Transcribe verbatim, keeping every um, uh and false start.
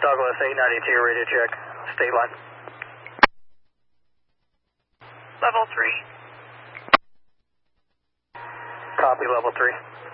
Douglas eight ninety-two, radio check, state line. Level three. Copy, level three.